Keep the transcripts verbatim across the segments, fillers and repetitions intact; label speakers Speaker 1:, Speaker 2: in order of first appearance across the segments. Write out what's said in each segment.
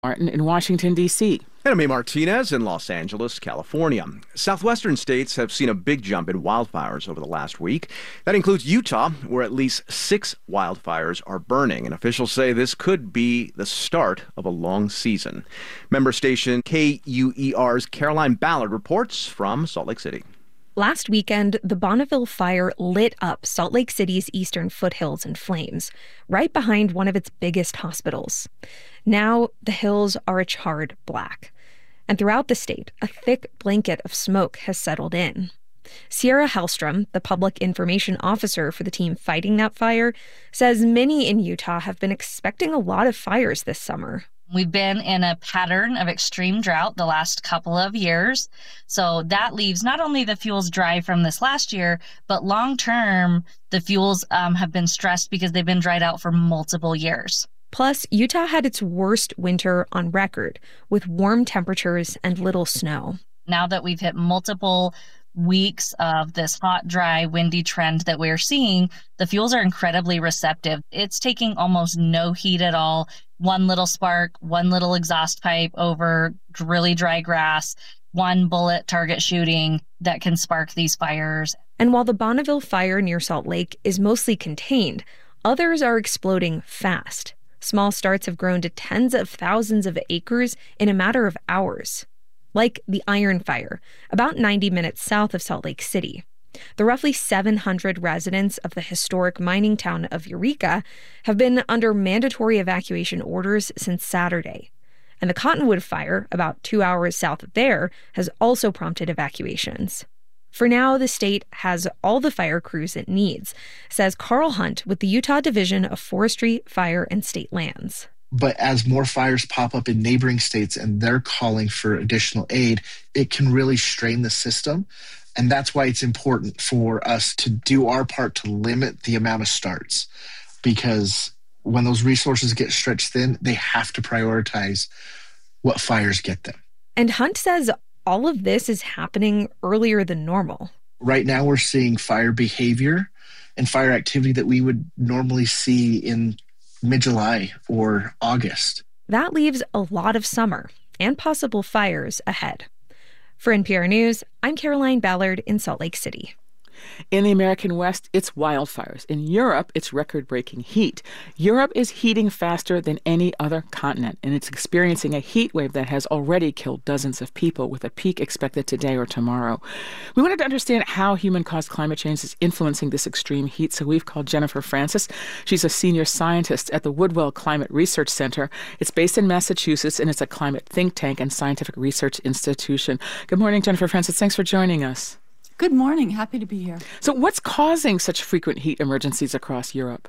Speaker 1: Martin in Washington, D C
Speaker 2: And I'm A. Martinez in Los Angeles, California. Southwestern states have seen a big jump in wildfires over the last week. That includes Utah, where at least six wildfires are burning, and officials say this could be the start of a long season. Member station K U E R's Caroline Ballard reports from Salt Lake City.
Speaker 3: Last weekend, the Bonneville Fire lit up Salt Lake City's eastern foothills in flames, right behind one of its biggest hospitals. Now, the hills are a charred black. And throughout the state, a thick blanket of smoke has settled in. Sierra Hellstrom, the public information officer for the team fighting that fire, says many in Utah have been expecting a lot of fires this summer.
Speaker 4: We've been in a pattern of extreme drought the last couple of years. So that leaves not only the fuels dry from this last year, but long term, the fuels um, have been stressed because they've been dried out for multiple years.
Speaker 3: Plus, Utah had its worst winter on record, with warm temperatures and little snow.
Speaker 4: Now that we've hit multiple weeks of this hot, dry, windy trend that we're seeing, the fuels are incredibly receptive. It's taking almost no heat at all. One little spark, one little exhaust pipe over really dry grass, one bullet target shooting that can spark these fires.
Speaker 3: And while the Bonneville fire near Salt Lake is mostly contained, others are exploding fast. Small starts have grown to tens of thousands of acres in a matter of hours. Like the Iron Fire, about ninety minutes south of Salt Lake City. The roughly seven hundred residents of the historic mining town of Eureka have been under mandatory evacuation orders since Saturday. And the Cottonwood Fire, about two hours south of there, has also prompted evacuations. For now, the state has all the fire crews it needs, says Carl Hunt with the Utah Division of Forestry, Fire, and State Lands.
Speaker 5: But as more fires pop up in neighboring states and they're calling for additional aid, it can really strain the system. And that's why it's important for us to do our part to limit the amount of starts. Because when those resources get stretched thin, they have to prioritize what fires get them.
Speaker 3: And Hunt says all of this is happening earlier than normal.
Speaker 5: Right now, we're seeing fire behavior and fire activity that we would normally see in mid-July or August.
Speaker 3: That leaves a lot of summer and possible fires ahead. For N P R News, I'm Caroline Ballard in Salt Lake City.
Speaker 1: In the American West, it's wildfires. In Europe, it's record-breaking heat. Europe is heating faster than any other continent, and it's experiencing a heat wave that has already killed dozens of people, with a peak expected today or tomorrow. We wanted to understand how human-caused climate change is influencing this extreme heat, so we've called Jennifer Francis. She's a senior scientist at the Woodwell Climate Research Center. It's based in Massachusetts, and it's a climate think tank and scientific research institution. Good morning, Jennifer Francis. Thanks for joining us.
Speaker 6: Good morning. Happy to be here.
Speaker 1: So what's causing such frequent heat emergencies across Europe?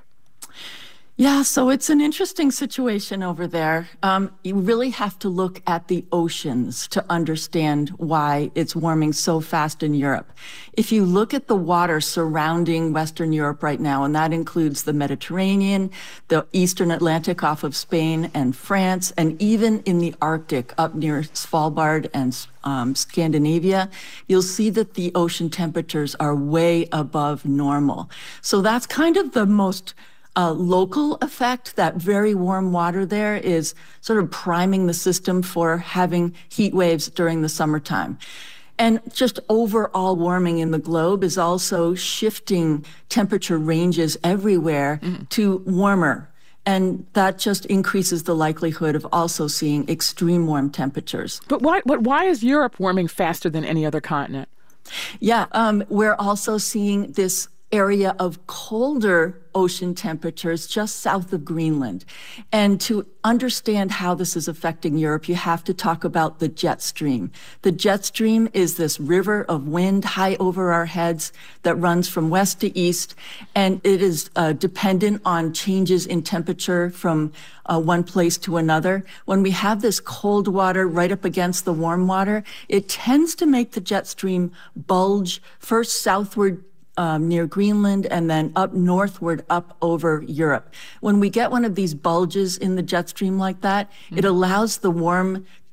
Speaker 6: Yeah, so it's an interesting situation over there. Um, you really have to look at the oceans to understand why it's warming so fast in Europe. If you look at the water surrounding Western Europe right now, and that includes the Mediterranean, the Eastern Atlantic off of Spain and France, and even in the Arctic up near Svalbard and um, Scandinavia, you'll see that the ocean temperatures are way above normal. So that's kind of the most A local effect. That very warm water there is sort of priming the system for having heat waves during the summertime. And just overall warming in the globe is also shifting temperature ranges everywhere mm. to warmer. And that just increases the likelihood of also seeing extreme warm temperatures.
Speaker 1: But why, but why is Europe warming faster than any other continent?
Speaker 6: Yeah, um, we're also seeing this area of colder ocean temperatures just south of Greenland. And to understand how this is affecting Europe, you have to talk about the jet stream. The jet stream is this river of wind high over our heads that runs from west to east, and it is uh, dependent on changes in temperature from uh, one place to another. When we have this cold water right up against the warm water, it tends to make the jet stream bulge first southward Um, near Greenland and then up northward up over Europe. When we get one of these bulges in the jet stream like that, mm-hmm. it allows the warm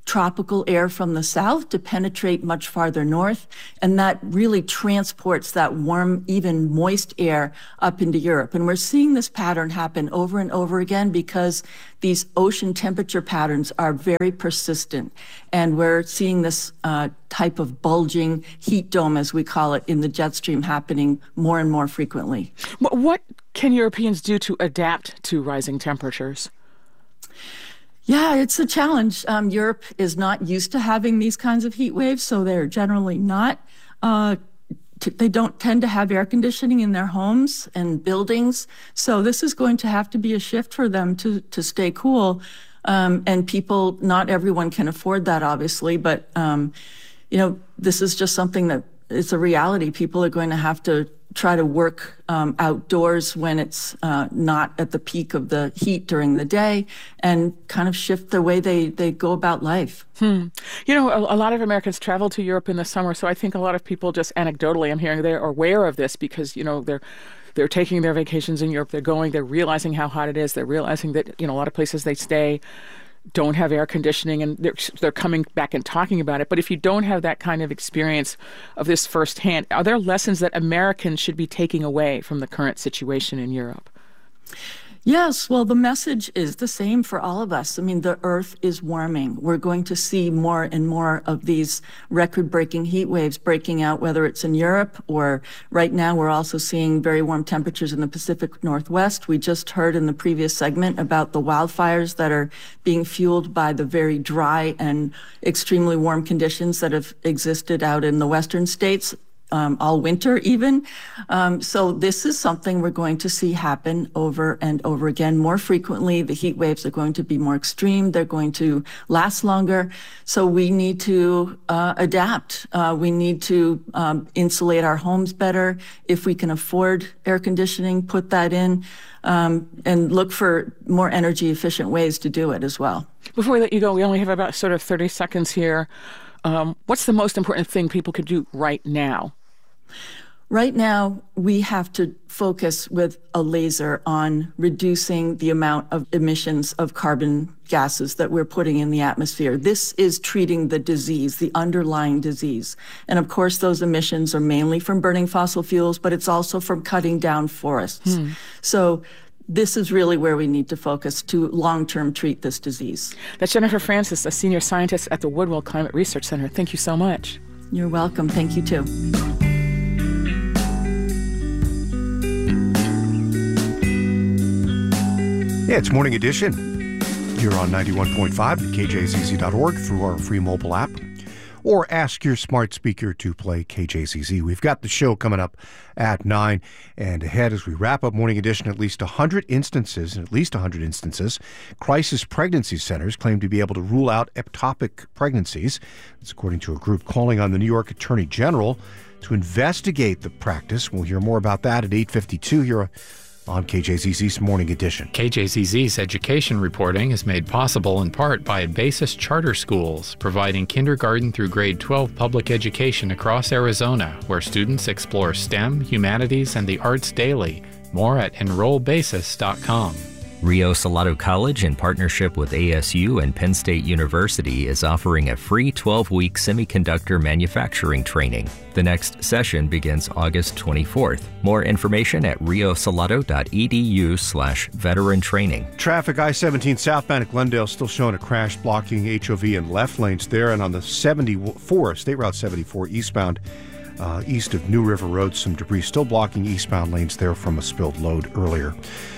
Speaker 6: tropical air from the south to penetrate much farther north, and that really transports that warm, even moist air up into Europe. And we're seeing this pattern happen over and over again because these ocean temperature patterns are very persistent. And we're seeing this uh, type of bulging heat dome, as we call it, in the jet stream happening more and more frequently.
Speaker 1: What can Europeans do to adapt to rising temperatures?
Speaker 6: Yeah, it's a challenge. Um, Europe is not used to having these kinds of heat waves, so they're generally not, uh, t- they don't tend to have air conditioning in their homes and buildings. So this is going to have to be a shift for them to, to stay cool. Um, and people, not everyone can afford that, obviously, but, um, you know, this is just something that it's a reality. People are going to have to try to work um, outdoors when it's uh, not at the peak of the heat during the day and kind of shift the way they, they go about life.
Speaker 1: Hmm. You know, a, a lot of Americans travel to Europe in the summer, so I think a lot of people just anecdotally, I'm hearing they're aware of this because, you know, they're they're taking their vacations in Europe, they're going, they're realizing how hot it is, they're realizing that, you know, a lot of places they stay don't have air conditioning, and they're, they're coming back and talking about it. But if you don't have that kind of experience of this firsthand, are there lessons that Americans should be taking away from the current situation in Europe?
Speaker 6: Yes, well, the message is the same for all of us. I mean, the Earth is warming. We're going to see more and more of these record-breaking heat waves breaking out, whether it's in Europe or right now we're also seeing very warm temperatures in the Pacific Northwest. We just heard in the previous segment about the wildfires that are being fueled by the very dry and extremely warm conditions that have existed out in the western states. Um, all winter even. Um, so this is something we're going to see happen over and over again more frequently. The heat waves are going to be more extreme. They're going to last longer. So we need to uh, adapt. Uh, we need to um, insulate our homes better. If we can afford air conditioning, put that in, um, and look for more energy efficient ways to do it as well.
Speaker 1: Before we let you go, we only have about sort of thirty seconds here. Um, what's the most important thing people could do right now?
Speaker 6: Right now, we have to focus with a laser on reducing the amount of emissions of carbon gases that we're putting in the atmosphere. This is treating the disease, the underlying disease. And of course, those emissions are mainly from burning fossil fuels, but it's also from cutting down forests. Hmm. So this is really where we need to focus to long-term treat this disease.
Speaker 1: That's Jennifer Francis, a senior scientist at the Woodwell Climate Research Center. Thank you so much.
Speaker 6: You're welcome. Thank you, too.
Speaker 7: Yeah, it's Morning Edition. You're on ninety-one point five at K J Z Z dot org through our free mobile app. Or ask your smart speaker to play K J Z Z. We've got the show coming up at nine. And ahead as we wrap up Morning Edition, at least one hundred instances, in at least one hundred instances, crisis pregnancy centers claim to be able to rule out ectopic pregnancies. That's according to a group calling on the New York Attorney General to investigate the practice. We'll hear more about that at eight fifty-two here on K J Z Z's Morning Edition.
Speaker 8: K J Z Z's education reporting is made possible in part by Basis Charter Schools, providing kindergarten through grade twelve public education across Arizona, where students explore STEM, humanities, and the arts daily. More at enroll basis dot com.
Speaker 9: Rio Salado College, in partnership with A S U and Penn State University, is offering a free twelve-week semiconductor manufacturing training. The next session begins August twenty-fourth. More information at riosalado.edu slash veteran training.
Speaker 7: Traffic I seventeen southbound at Glendale still showing a crash blocking H O V and left lanes there, and on the seventy-four, State Route seventy-four eastbound, uh, east of New River Road, some debris still blocking eastbound lanes there from a spilled load earlier.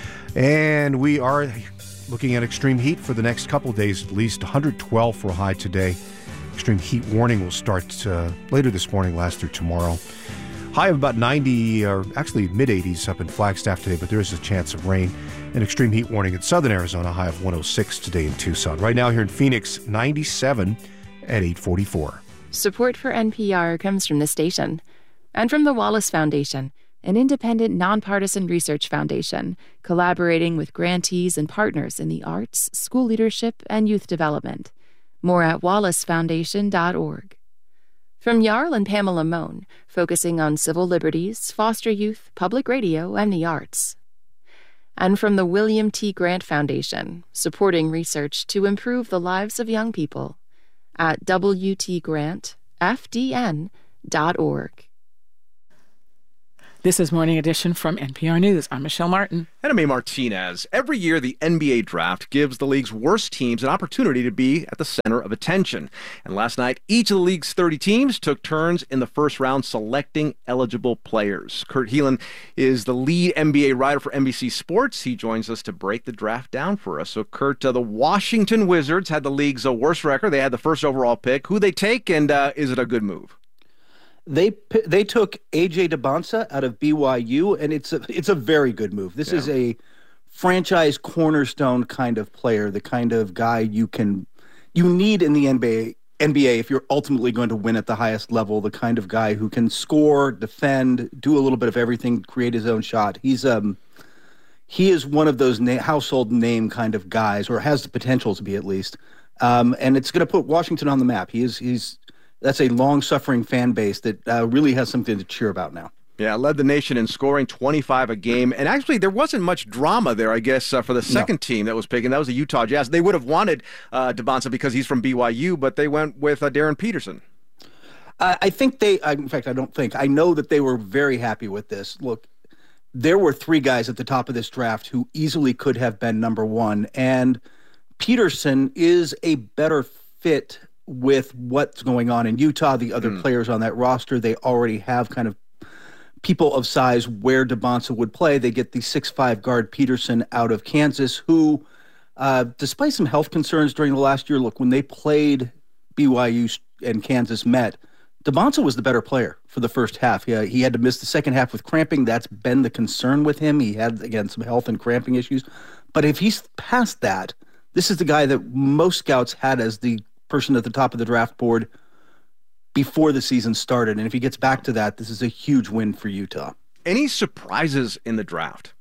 Speaker 7: And we are looking at extreme heat for the next couple of days, at least one hundred twelve for a high today. Extreme heat warning will start uh, later this morning, last through tomorrow. High of about ninety, or actually mid-eighties up in Flagstaff today, but there is a chance of rain. An extreme heat warning in southern Arizona, high of one oh six today in Tucson. Right now here in Phoenix, ninety-seven at eight forty-four.
Speaker 10: Support for N P R comes from the station and from the Wallace Foundation, an independent, nonpartisan research foundation collaborating with grantees and partners in the arts, school leadership, and youth development. More at wallace foundation dot org. From Jarl and Pamela Mohn, focusing on civil liberties, foster youth, public radio, and the arts. And from the William T. Grant Foundation, supporting research to improve the lives of young people. at w t grant f d n dot org.
Speaker 1: This is Morning Edition from N P R News. I'm Michelle Martin.
Speaker 2: And I'm A. Martinez. Every year, the N B A draft gives the league's worst teams an opportunity to be at the center of attention. And last night, each of the league's thirty teams took turns in the first round selecting eligible players. Kurt Helin is the lead N B A writer for N B C Sports. He joins us to break the draft down for us. So, Kurt, uh, the Washington Wizards had the league's uh, worst record. They had the first overall pick. Who they take, and uh, is it a good move?
Speaker 11: They they took A J Dybantsa out of B Y U, and it's a it's a very good move. This yeah. is a franchise cornerstone kind of player, the kind of guy you can you need in the N B A N B A if you're ultimately going to win at the highest level. The kind of guy who can score, defend, do a little bit of everything, create his own shot. He's um he is one of those na- household name kind of guys, or has the potential to be at least. Um, and it's going to put Washington on the map. He is he's. That's a long-suffering fan base that uh, really has something to cheer about now.
Speaker 2: Yeah, led the nation in scoring, twenty-five a game. And actually, there wasn't much drama there, I guess, uh, for the second no. team that was picking. That was the Utah Jazz. They would have wanted uh, Dybantsa because he's from B Y U, but they went with uh, Darren Peterson.
Speaker 11: Uh, I think they, uh, in fact, I don't think, I know that they were very happy with this. Look, there were three guys at the top of this draft who easily could have been number one, and Peterson is a better fit with what's going on in Utah, the other mm. players on that roster. They already have kind of people of size where Dybantsa would play. They get the six five guard Peterson out of Kansas, who, uh, despite some health concerns during the last year, look, when they played B Y U and Kansas met, Dybantsa was the better player for the first half. He, uh, he had to miss the second half with cramping. That's been the concern with him. He had, again, some health and cramping issues. But if he's past that, this is the guy that most scouts had as the person at the top of the draft board before the season started. And if he gets back to that, this is a huge win for Utah.
Speaker 2: Any surprises in the draft?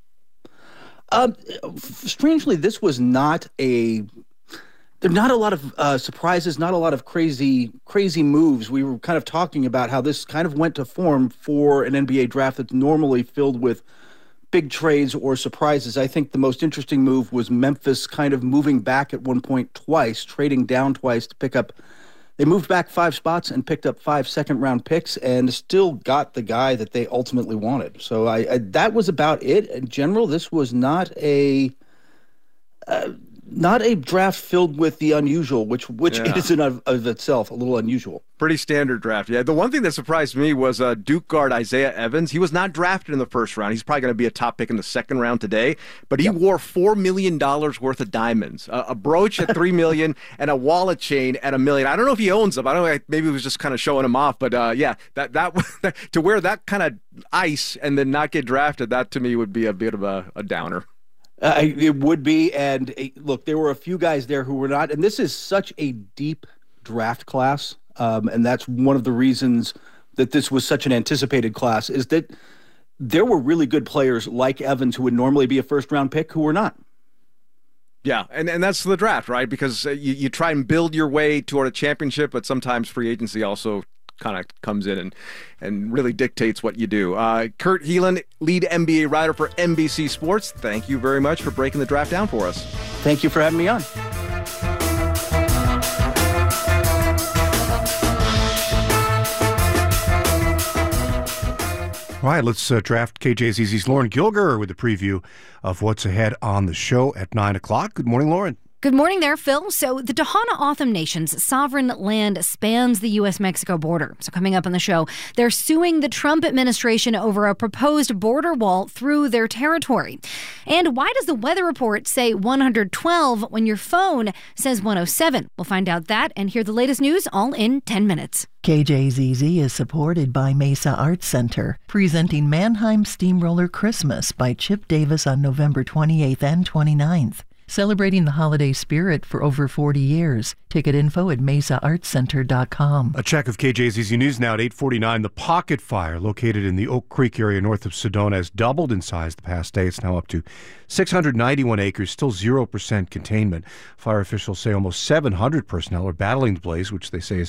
Speaker 11: Um, strangely, this was not a there are not a lot of uh, surprises, not a lot of crazy crazy moves. We were kind of talking about how this kind of went to form for an N B A draft that's normally filled with big trades or surprises. I think the most interesting move was Memphis kind of moving back at one point twice, trading down twice to pick up. They moved back five spots and picked up five second-round picks and still got the guy that they ultimately wanted. So I, I that was about it. In general, this was not a uh, not a draft filled with the unusual, which which yeah. is in of, of itself a little unusual.
Speaker 2: Pretty standard draft. Yeah, the one thing that surprised me was uh, Duke guard Isaiah Evans. He was not drafted in the first round. He's probably going to be a top pick in the second round today. But he yep. wore four million dollars worth of diamonds, uh, a brooch at three million dollars and a wallet chain at a million. I don't know if he owns them. I don't know. Maybe he was just kind of showing them off. But uh, yeah, that that to wear that kind of ice and then not get drafted, that to me would be a bit of a, a downer.
Speaker 11: Uh, it would be, and uh, look, there were a few guys there who were not, and this is such a deep draft class, um, and that's one of the reasons that this was such an anticipated class, is that there were really good players like Evans who would normally be a first-round pick who were not.
Speaker 2: Yeah, and, and that's the draft, right? Because uh, you, you try and build your way toward a championship, but sometimes free agency also kind of comes in and, and really dictates what you do. Uh, Kurt Helin, lead N B A writer for N B C Sports, thank you very much for breaking the draft down for us.
Speaker 11: Thank you for having me on.
Speaker 7: All right, let's uh, draft K J Z Z's Lauren Gilger with a preview of what's ahead on the show at nine o'clock. Good morning, Lauren.
Speaker 12: Good morning there, Phil. So the Tohono O'odham Nation's sovereign land spans the U S Mexico border. So coming up on the show, they're suing the Trump administration over a proposed border wall through their territory. And why does the weather report say one hundred twelve when your phone says one oh seven? We'll find out that and hear the latest news all in ten minutes.
Speaker 13: K J Z Z is supported by Mesa Arts Center, presenting Mannheim Steamroller Christmas by Chip Davis on November twenty-eighth and twenty-ninth. Celebrating the holiday spirit for over forty years. Ticket info at mesa arts center dot com.
Speaker 7: A check of K J Z Z News now at eight forty-nine. The Pocket Fire, located in the Oak Creek area north of Sedona, has doubled in size the past day. It's now up to six hundred ninety-one acres, still zero percent containment. Fire officials say almost seven hundred personnel are battling the blaze, which they say is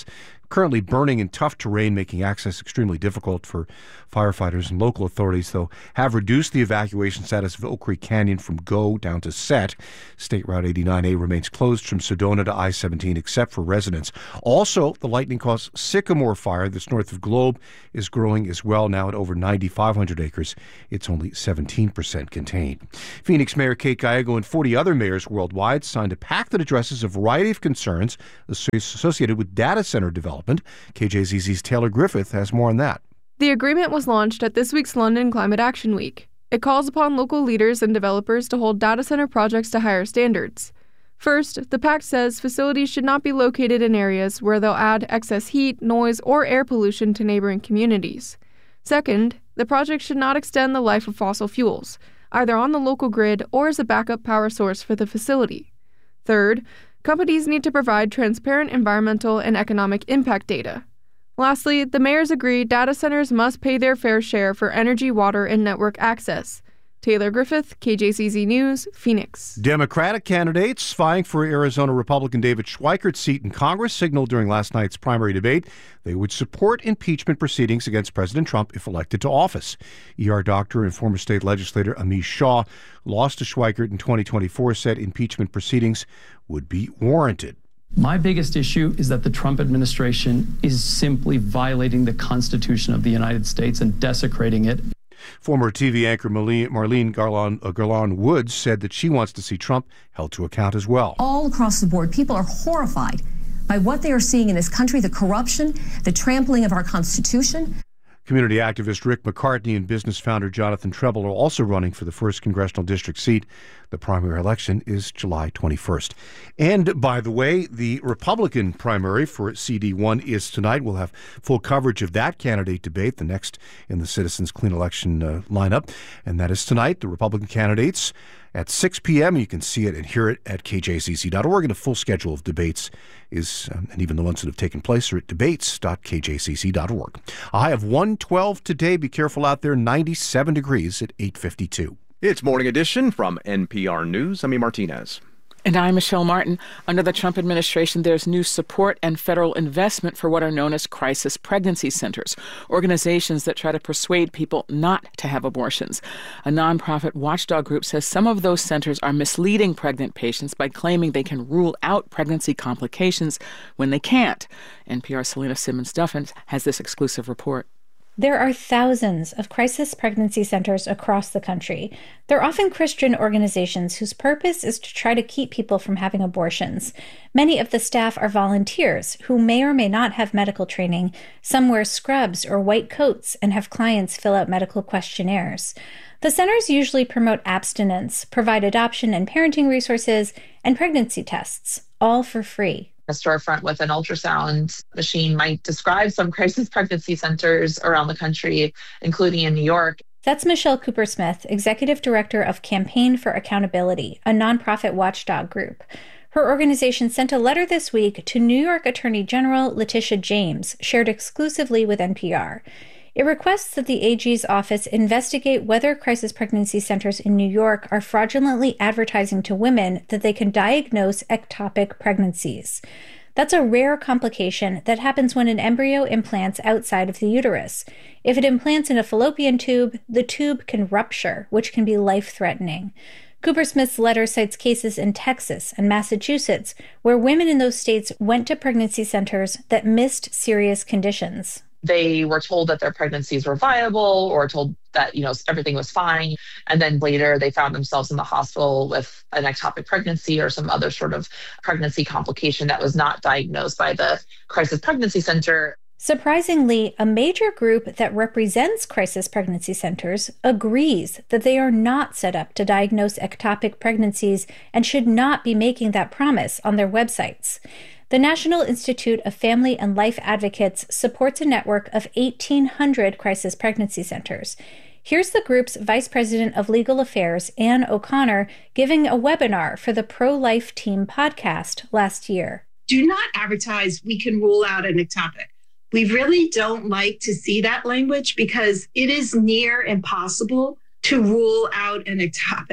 Speaker 7: currently burning in tough terrain, making access extremely difficult for firefighters. And local authorities, though, have reduced the evacuation status of Oak Creek Canyon from go down to set. State Route eighty-nine A remains closed from Sedona to I seventeen except for residents. Also, the lightning-caused Sycamore fire that's north of Globe is growing as well, now at over nine thousand five hundred acres. It's only seventeen percent contained. Phoenix Mayor Kate Gallego and forty other mayors worldwide signed a pact that addresses a variety of concerns associated with data center development. K J Z Z's Taylor Griffith has more on that.
Speaker 14: The agreement was launched at this week's London Climate Action Week. It calls upon local leaders and developers to hold data center projects to higher standards. First, the pact says facilities should not be located in areas where they'll add excess heat, noise, or air pollution to neighboring communities. Second, the project should not extend the life of fossil fuels, either on the local grid or as a backup power source for the facility. Third, companies need to provide transparent environmental and economic impact data. Lastly, the mayors agree data centers must pay their fair share for energy, water, and network access. Taylor Griffith, K J C Z News, Phoenix.
Speaker 7: Democratic candidates vying for Arizona Republican David Schweikert's seat in Congress signaled during last night's primary debate they would support impeachment proceedings against President Trump if elected to office. E R doctor and former state legislator Amish Shaw lost to Schweikert in twenty twenty-four, said impeachment proceedings would be warranted.
Speaker 15: My biggest issue is that the Trump administration is simply violating the Constitution of the United States and desecrating it.
Speaker 7: Former T V anchor Marlene Garland, uh, Garland Woods said that she wants to see Trump held to account as well.
Speaker 16: All across the board, people are horrified by what they are seeing in this country, the corruption, the trampling of our Constitution.
Speaker 7: Community activist Rick McCartney and business founder Jonathan Treble are also running for the first congressional district seat. The primary election is July twenty-first. And, by the way, the Republican primary for C D one is tonight. We'll have full coverage of that candidate debate, the next in the Citizens Clean Election uh, lineup. And that is tonight, the Republican candidates at six p.m. You can see it and hear it at K J Z Z dot org. And a full schedule of debates is, um, and even the ones that have taken place, are at debates dot K J Z Z dot org. A high of one twelve today. Be careful out there. ninety-seven degrees at eight fifty-two.
Speaker 2: It's Morning Edition from N P R News. I'm E. Martinez.
Speaker 1: And I'm Michelle Martin. Under the Trump administration, there's new support and federal investment for what are known as crisis pregnancy centers, organizations that try to persuade people not to have abortions. A nonprofit watchdog group says some of those centers are misleading pregnant patients by claiming they can rule out pregnancy complications when they can't. N P R's Selena Simmons-Duffin has this exclusive report.
Speaker 17: There are thousands of crisis pregnancy centers across the country. They're often Christian organizations whose purpose is to try to keep people from having abortions. Many of the staff are volunteers who may or may not have medical training. Some wear scrubs or white coats and have clients fill out medical questionnaires. The centers usually promote abstinence, provide adoption and parenting resources, and pregnancy tests, all for free.
Speaker 18: A storefront with an ultrasound machine might describe some crisis pregnancy centers around the country, including in New York.
Speaker 17: That's Michelle Cooper-Smith, Executive Director of Campaign for Accountability, a nonprofit watchdog group. Her organization sent a letter this week to New York Attorney General Letitia James, shared exclusively with N P R. It requests that the A G's office investigate whether crisis pregnancy centers in New York are fraudulently advertising to women that they can diagnose ectopic pregnancies. That's a rare complication that happens when an embryo implants outside of the uterus. If it implants in a fallopian tube, the tube can rupture, which can be life-threatening. Cooper-Smith's letter cites cases in Texas and Massachusetts where women in those states went to pregnancy centers that missed serious conditions.
Speaker 18: They were told that their pregnancies were viable or told that, you know, everything was fine. And then later they found themselves in the hospital with an ectopic pregnancy or some other sort of pregnancy complication that was not diagnosed by the crisis pregnancy center.
Speaker 17: Surprisingly, a major group that represents crisis pregnancy centers agrees that they are not set up to diagnose ectopic pregnancies and should not be making that promise on their websites. The National Institute of Family and Life Advocates supports a network of eighteen hundred crisis pregnancy centers. Here's the group's Vice President of Legal Affairs, Ann O'Connor, giving a webinar for the Pro-Life Team podcast last year.
Speaker 19: Do not advertise, we can rule out an ectopic. We really don't like to see that language because it is near impossible to rule out an ectopic.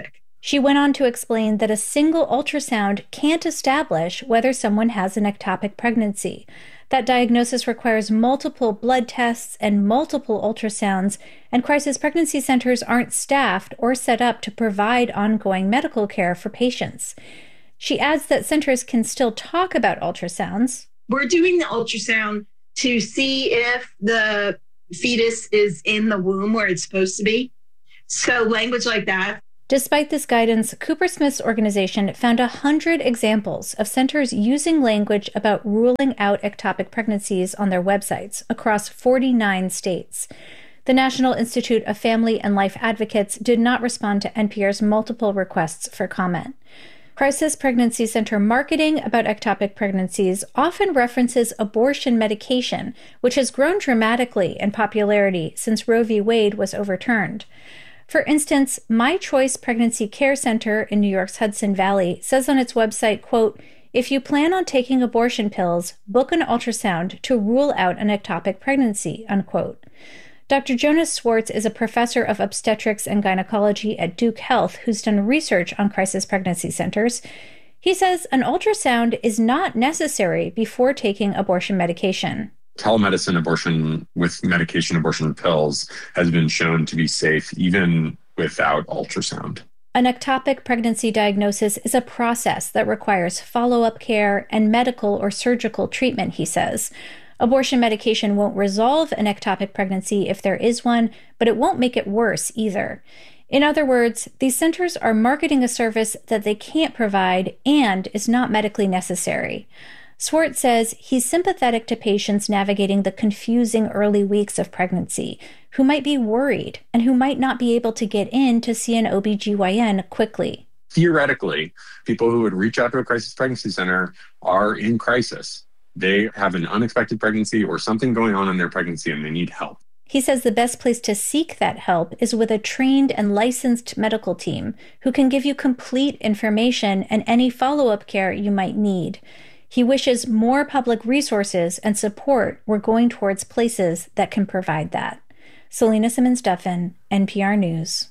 Speaker 17: She went on to explain that a single ultrasound can't establish whether someone has an ectopic pregnancy. That diagnosis requires multiple blood tests and multiple ultrasounds, and crisis pregnancy centers aren't staffed or set up to provide ongoing medical care for patients. She adds that centers can still talk about ultrasounds.
Speaker 19: We're doing the ultrasound to see if the fetus is in the womb where it's supposed to be. So language like that.
Speaker 17: Despite this guidance, Coopersmith's organization found one hundred examples of centers using language about ruling out ectopic pregnancies on their websites across forty-nine states. The National Institute of Family and Life Advocates did not respond to N P R's multiple requests for comment. Crisis Pregnancy Center marketing about ectopic pregnancies often references abortion medication, which has grown dramatically in popularity since Roe v. Wade was overturned. For instance, My Choice Pregnancy Care Center in New York's Hudson Valley says on its website, quote, "If you plan on taking abortion pills, book an ultrasound to rule out an ectopic pregnancy," unquote. Doctor Jonas Swartz is a professor of obstetrics and gynecology at Duke Health who's done research on crisis pregnancy centers. He says an ultrasound is not necessary before taking abortion medication.
Speaker 20: Telemedicine abortion with medication abortion pills has been shown to be safe even without ultrasound.
Speaker 17: An ectopic pregnancy diagnosis is a process that requires follow-up care and medical or surgical treatment, he says. Abortion medication won't resolve an ectopic pregnancy if there is one, but it won't make it worse either. In other words, these centers are marketing a service that they can't provide and is not medically necessary. Swartz says he's sympathetic to patients navigating the confusing early weeks of pregnancy, who might be worried and who might not be able to get in to see an O B G Y N quickly.
Speaker 20: Theoretically, people who would reach out to a crisis pregnancy center are in crisis. They have an unexpected pregnancy or something going on in their pregnancy and they need help.
Speaker 17: He says the best place to seek that help is with a trained and licensed medical team who can give you complete information and any follow-up care you might need. He wishes more public resources and support were going towards places that can provide that. Selena Simmons-Duffin, N P R News.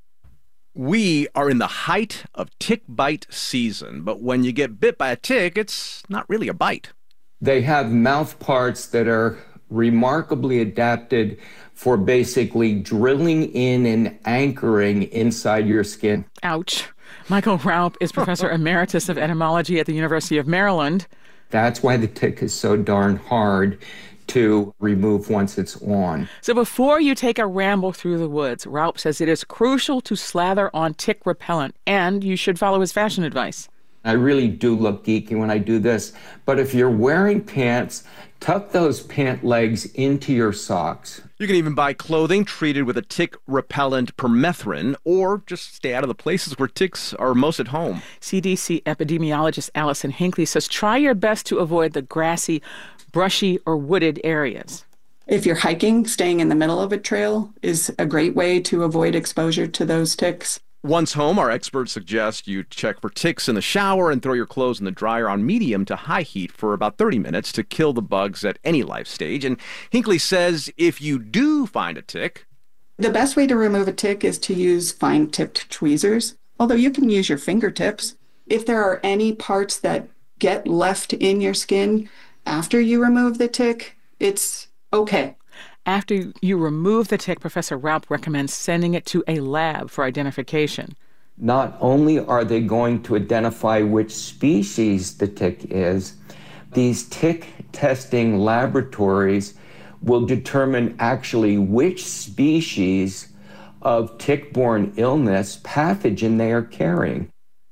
Speaker 2: We are in the height of tick bite season, but when you get bit by a tick, it's not really a bite.
Speaker 21: They have mouth parts that are remarkably adapted for basically drilling in and anchoring inside your skin.
Speaker 1: Ouch. Michael Raup is Professor Emeritus of Etymology at the University of Maryland.
Speaker 21: That's why the tick is so darn hard to remove once it's on.
Speaker 1: So before you take a ramble through the woods, Raup says it is crucial to slather on tick repellent, and you should follow his fashion advice.
Speaker 21: I really do look geeky when I do this, but if you're wearing pants, tuck those pant legs into your socks.
Speaker 2: You can even buy clothing treated with a tick repellent permethrin, or just stay out of the places where ticks are most at home.
Speaker 1: C D C epidemiologist Allison Hinckley says try your best to avoid the grassy, brushy, or wooded areas.
Speaker 22: If you're hiking, staying in the middle of a trail is a great way to avoid exposure to those ticks.
Speaker 2: Once home, our experts suggest you check for ticks in the shower and throw your clothes in the dryer on medium to high heat for about thirty minutes to kill the bugs at any life stage. And Hinckley says if you do find a tick,
Speaker 22: the best way to remove a tick is to use fine-tipped tweezers, although you can use your fingertips. If there are any parts that get left in your skin after you remove the tick, it's okay.
Speaker 1: After you remove the tick, Professor Raup recommends sending it to a lab for identification.
Speaker 21: Not only are they going to identify which species the tick is, these tick testing laboratories will determine actually which species of tick-borne illness pathogen they are carrying.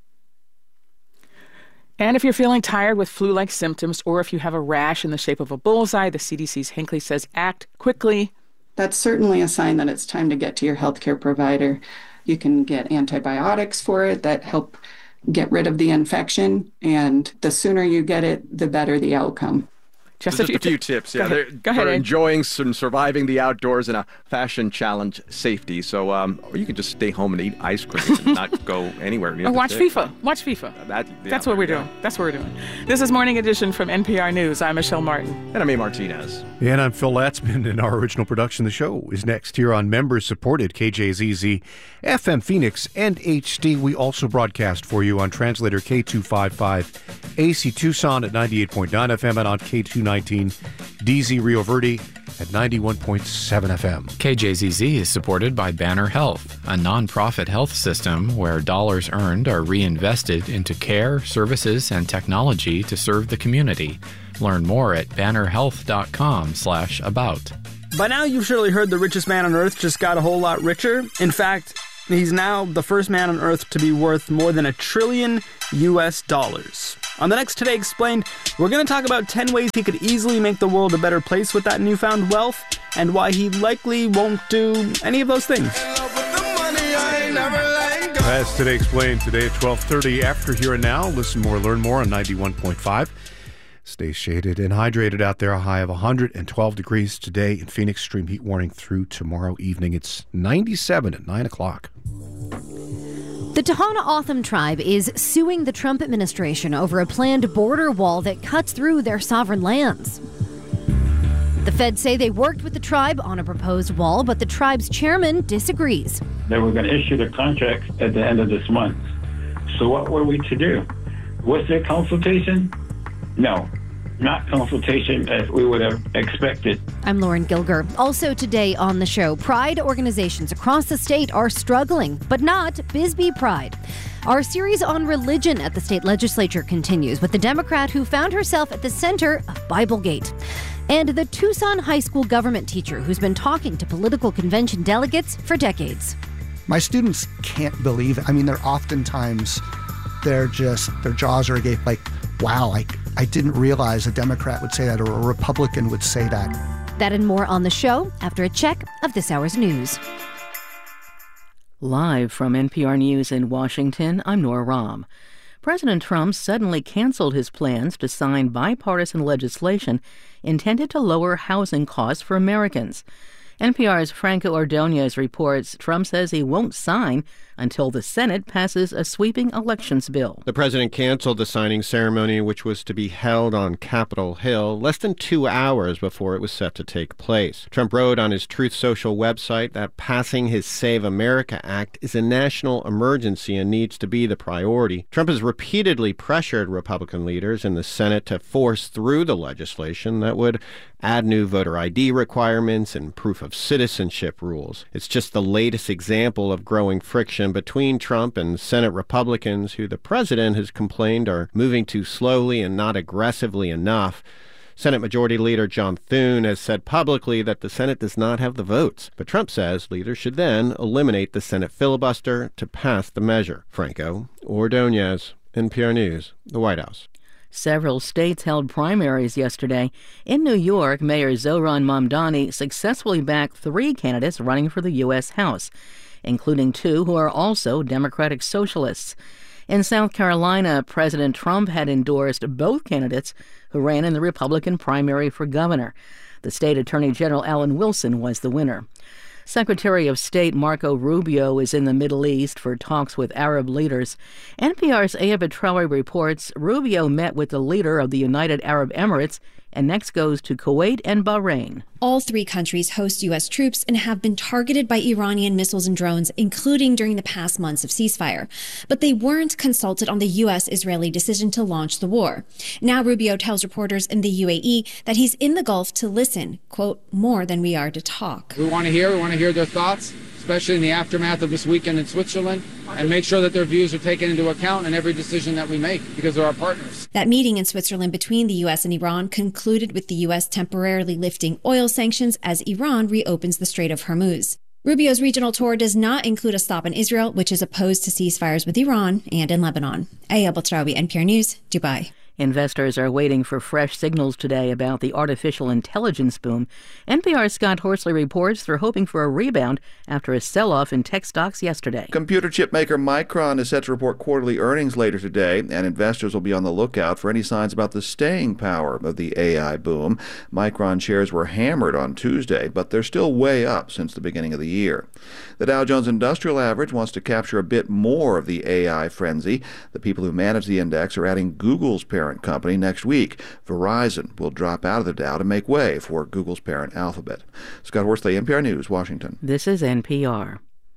Speaker 1: And if you're feeling tired with flu-like symptoms, or if you have a rash in the shape of a bullseye, the C D C's Hinckley says act quickly.
Speaker 22: That's certainly a sign that it's time to get to your healthcare provider. You can get antibiotics for it that help get rid of the infection, and the sooner you get it, the better the outcome.
Speaker 1: Just,
Speaker 2: Just
Speaker 1: a few,
Speaker 2: a few
Speaker 1: t-
Speaker 2: tips.
Speaker 1: Go
Speaker 2: Yeah,
Speaker 1: ahead.
Speaker 2: they're,
Speaker 1: Go ahead,
Speaker 2: they're
Speaker 1: Ed.
Speaker 2: enjoying some surviving the outdoors in a fashion challenge safety. So, um, or you can just stay home and eat ice cream and not go anywhere. near
Speaker 1: Or
Speaker 2: the
Speaker 1: watch
Speaker 2: tick.
Speaker 1: FIFA. Watch FIFA.
Speaker 2: That, yeah,
Speaker 1: That's what we're
Speaker 2: yeah.
Speaker 1: doing. That's what we're doing. This is Morning Edition from N P R News. I'm Michelle Martin.
Speaker 2: And I'm A. Martinez.
Speaker 7: And I'm Phil Latzman, and our original production. The show is next here on member-supported K J Z Z, F M Phoenix, and H D. We also broadcast for you on translator K two fifty-five, A C Tucson at ninety-eight point nine F M, and on K two nineteen, D Z Rio Verde at ninety-one point seven F M.
Speaker 8: K J Z Z is supported by Banner Health, a nonprofit health system where dollars earned are reinvested into care, services, and technology to serve the community. Learn more at bannerhealth.com slash about.
Speaker 4: By now, you've surely heard the richest man on Earth just got a whole lot richer. In fact, he's now the first man on Earth to be worth more than a trillion U S dollars. On the next Today Explained, we're going to talk about ten ways he could easily make the world a better place with that newfound wealth, and why he likely won't do any of those things.
Speaker 7: That's Today Explained, today at twelve thirty. After Here and Now, listen more, learn more on ninety-one point five. Stay shaded and hydrated out there. A high of one hundred twelve degrees today in Phoenix. Extreme heat warning through tomorrow evening. It's ninety-seven at nine o'clock.
Speaker 12: The Tohono O'odham tribe is suing the Trump administration over a planned border wall that cuts through their sovereign lands. The feds say they worked with the tribe on a proposed wall, but the tribe's chairman disagrees.
Speaker 5: They were going to issue the contract at the end of this month. So what were we to do? Was there consultation? No, not consultation as we would have expected.
Speaker 12: I'm Lauren Gilger. Also today on the show, pride organizations across the state are struggling, but not Bisbee Pride. Our series on religion at the state legislature continues with the Democrat who found herself at the center of Biblegate. And the Tucson High School government teacher who's been talking to political convention delegates for decades.
Speaker 23: My students can't believe it. I mean, they're oftentimes, they're just, their jaws are agape, like, wow, I, I didn't realize a Democrat would say that or a Republican would say that.
Speaker 12: That and more on the show after a check of this hour's news.
Speaker 24: Live from N P R News in Washington, I'm Nora Rahm. President Trump suddenly canceled his plans to sign bipartisan legislation intended to lower housing costs for Americans. N P R's Franco Ordonez reports Trump says he won't sign until the Senate passes a sweeping elections bill.
Speaker 25: The president canceled the signing ceremony, which was to be held on Capitol Hill, less than two hours before it was set to take place. Trump wrote on his Truth Social website that passing his Save America Act is a national emergency and needs to be the priority. Trump has repeatedly pressured Republican leaders in the Senate to force through the legislation that would add new voter I D requirements and proof of citizenship rules. It's just the latest example of growing friction between Trump and Senate Republicans, who the president has complained are moving too slowly and not aggressively enough. Senate Majority Leader John Thune has said publicly that the Senate does not have the votes, but Trump says leaders should then eliminate the Senate filibuster to pass the measure. Franco Ordonez, N P R News, the White House.
Speaker 24: Several states held primaries yesterday. In New York, Mayor Zohran Mamdani successfully backed three candidates running for the U S House, including two who are also Democratic Socialists. In South Carolina, President Trump had endorsed both candidates who ran in the Republican primary for governor. The state Attorney General Alan Wilson was the winner. Secretary of State Marco Rubio is in the Middle East for talks with Arab leaders. N P R's Aya Petraoui reports Rubio met with the leader of the United Arab Emirates and next goes to Kuwait and Bahrain.
Speaker 26: All three countries host U S troops and have been targeted by Iranian missiles and drones, including during the past months of ceasefire. But they weren't consulted on the U S-Israeli decision to launch the war. Now Rubio tells reporters in the U A E that he's in the Gulf to listen, quote, more than we are to talk.
Speaker 27: We want to hear, we want to hear their thoughts, especially in the aftermath of this weekend in Switzerland, and make sure that their views are taken into account in every decision that we make, because they're our partners.
Speaker 26: That meeting in Switzerland between the U S and Iran concluded with the U S temporarily lifting oil sanctions as Iran reopens the Strait of Hormuz. Rubio's regional tour does not include a stop in Israel, which is opposed to ceasefires with Iran and in Lebanon. Aya Petraoui, N P R News, Dubai.
Speaker 24: Investors are waiting for fresh signals today about the artificial intelligence boom. N P R's Scott Horsley reports they're hoping for a rebound after a sell-off in tech stocks yesterday.
Speaker 3: Computer chip maker Micron is set to report quarterly earnings later today, and investors will be on the lookout for any signs about the staying power of the A I boom. Micron shares were hammered on Tuesday, but they're still way up since the beginning of the year. The Dow Jones Industrial Average wants to capture a bit more of the A I frenzy. The people who manage the index are adding Google's parent company next week. Verizon will drop out of the Dow to make way for Google's parent Alphabet. Scott Horsley, N P R News, Washington.
Speaker 24: This is N P R.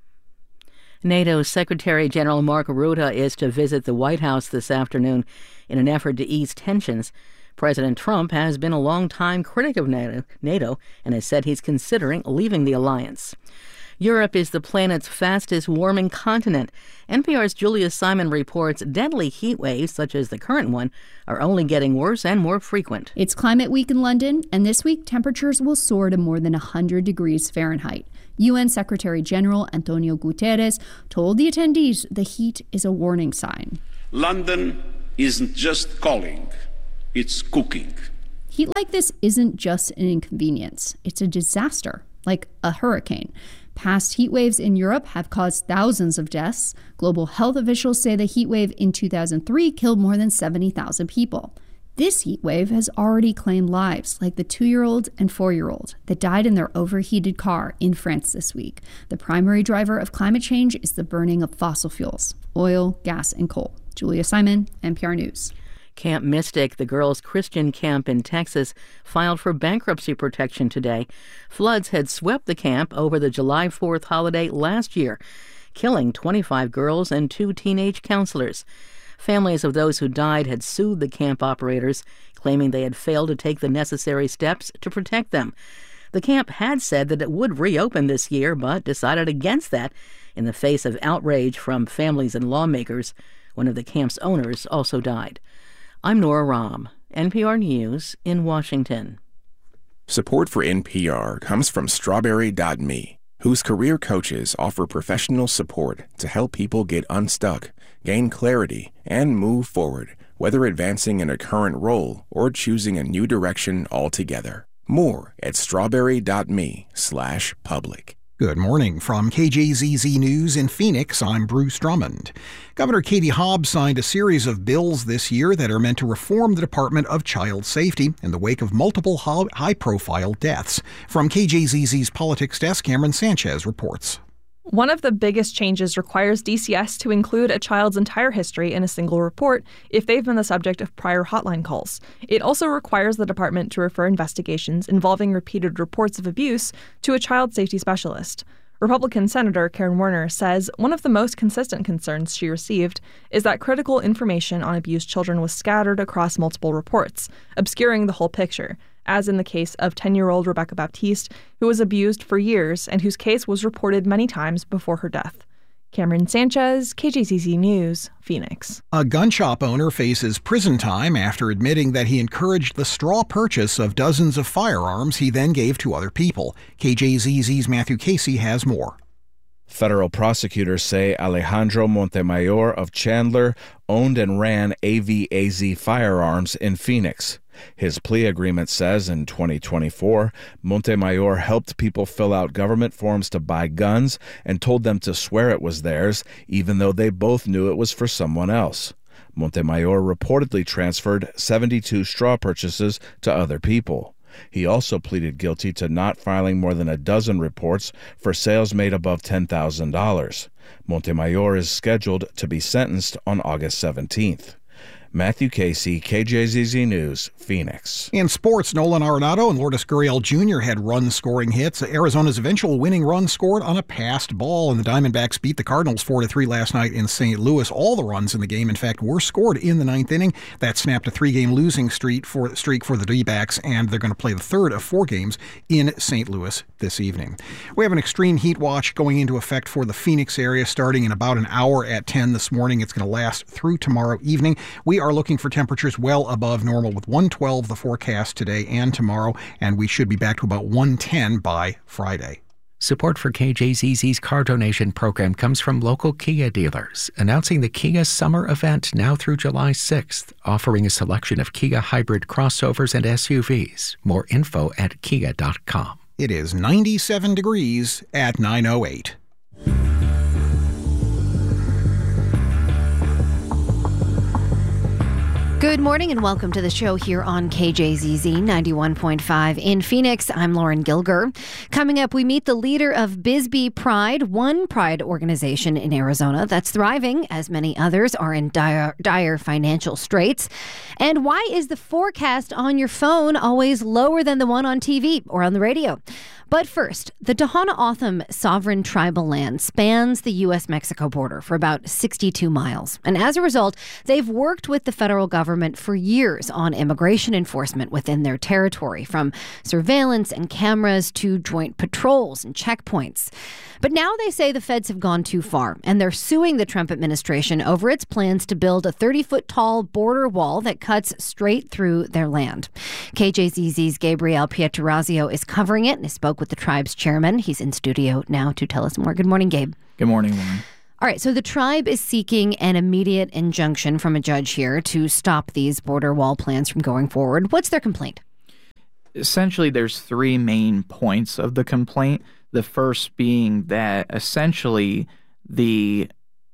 Speaker 24: NATO Secretary General Mark Rutte is to visit the White House this afternoon in an effort to ease tensions. President Trump has been a long-time critic of NATO and has said he's considering leaving the alliance. Europe is the planet's fastest warming continent. N P R's Julia Simon reports deadly heat waves, such as the current one, are only getting worse and more frequent.
Speaker 6: It's Climate Week in London, and this week temperatures will soar to more than one hundred degrees Fahrenheit. U N Secretary General Antonio Guterres told the attendees the heat is a warning sign.
Speaker 9: London isn't just calling, it's cooking.
Speaker 6: Heat like this isn't just an inconvenience, it's a disaster, like a hurricane. Past heat waves in Europe have caused thousands of deaths. Global health officials say the heat wave in two thousand three killed more than seventy thousand people. This heat wave has already claimed lives, like the two-year-old and four-year-old that died in their overheated car in France this week. The primary driver of climate change is the burning of fossil fuels, oil, gas, and coal. Julia Simon, N P R News.
Speaker 24: Camp Mystic, the girls' Christian camp in Texas, filed for bankruptcy protection today. Floods had swept the camp over the July fourth holiday last year, killing twenty-five girls and two teenage counselors. Families of those who died had sued the camp operators, claiming they had failed to take the necessary steps to protect them. The camp had said that it would reopen this year, but decided against that in the face of outrage from families and lawmakers. One of the camp's owners also died. I'm Nora Rahm, N P R News in Washington.
Speaker 10: Support for N P R comes from Strawberry dot me, whose career coaches offer professional support to help people get unstuck, gain clarity, and move forward, whether advancing in a current role or choosing a new direction altogether. More at strawberry dot me slash public.
Speaker 11: Good morning. From K J Z Z News in Phoenix, I'm Bruce Drummond. Governor Katie Hobbs signed a series of bills this year that are meant to reform the Department of Child Safety in the wake of multiple high-profile deaths. From K J Z Z's Politics Desk, Cameron Sanchez reports.
Speaker 13: One of the biggest changes requires D C S to include a child's entire history in a single report if they've been the subject of prior hotline calls. It also requires the department to refer investigations involving repeated reports of abuse to a child safety specialist. Republican Senator Karen Warner says one of the most consistent concerns she received is that critical information on abused children was scattered across multiple reports, obscuring the whole picture, as in the case of ten-year-old Rebecca Baptiste, who was abused for years and whose case was reported many times before her death. Cameron Sanchez, K J Z Z News, Phoenix.
Speaker 11: A gun shop owner faces prison time after admitting that he encouraged the straw purchase of dozens of firearms he then gave to other people. K J Z Z's Matthew Casey has more.
Speaker 14: Federal prosecutors say Alejandro Montemayor of Chandler owned and ran A V A Z Firearms in Phoenix. His plea agreement says in twenty twenty-four, Montemayor helped people fill out government forms to buy guns and told them to swear it was theirs, even though they both knew it was for someone else. Montemayor reportedly transferred seventy-two straw purchases to other people. He also pleaded guilty to not filing more than a dozen reports for sales made above ten thousand dollars. Montemayor is scheduled to be sentenced on August seventeenth. Matthew Casey, K J Z Z News, Phoenix.
Speaker 11: In sports, Nolan Arenado and Lourdes Gurriel Junior had run-scoring hits. Arizona's eventual winning run scored on a passed ball, and the Diamondbacks beat the Cardinals four to three last night in Saint Louis. All the runs in the game, in fact, were scored in the ninth inning. That snapped a three-game losing streak for, streak for the D-backs, and they're going to play the third of four games in Saint Louis this evening. We have an extreme heat watch going into effect for the Phoenix area starting in about an hour at ten this morning. It's going to last through tomorrow evening. We are looking for temperatures well above normal with one twelve the forecast today and tomorrow, and we should be back to about one ten by Friday.
Speaker 15: Support for K J Z Z's car donation program comes from local Kia dealers, announcing the Kia Summer Event now through July sixth, offering a selection of Kia hybrid crossovers and S U Vs. More info at kia dot com.
Speaker 11: It is ninety-seven degrees at nine oh eight.
Speaker 12: Good morning and welcome to the show here on K J Z Z ninety-one point five in Phoenix. I'm Lauren Gilger. Coming up, we meet the leader of Bisbee Pride, one pride organization in Arizona that's thriving as many others are in dire, dire financial straits. And why is the forecast on your phone always lower than the one on T V or on the radio? But first, the Tohono O'odham sovereign tribal land spans the U S Mexico border for about sixty-two miles. And as a result, they've worked with the federal government for years on immigration enforcement within their territory, from surveillance and cameras to joint patrols and checkpoints. But now they say the feds have gone too far, and they're suing the Trump administration over its plans to build a thirty-foot tall border wall that cuts straight through their land. K J Z Z's Gabriel Pietrorazio is covering it and spoke with the tribe's chairman. He's in studio now to tell us more. Good morning, Gabe.
Speaker 16: Good morning, Lauren.
Speaker 12: All right, so the tribe is seeking an immediate injunction from a judge here to stop these border wall plans from going forward. What's their complaint?
Speaker 16: Essentially, there's three main points of the complaint. The first being that essentially the